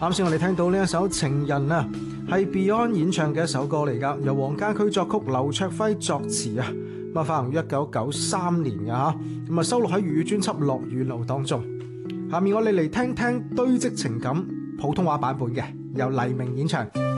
啱先我哋聽到呢一首《情人》啊，係 Beyond 演唱嘅一首歌嚟噶，由黃家駒作曲、劉卓輝作詞啊，咁啊發行於1993年嘅吓，咁啊收錄喺粵語專輯《落雨路》當中。下面我哋嚟聽聽堆積情感普通話版本嘅，由黎明演唱。